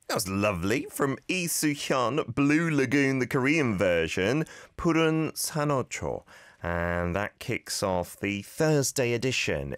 That was lovely from Lee Soo-hyun, Blue Lagoon, the Korean version, 푸른 산호초. And that kicks off the Thursday edition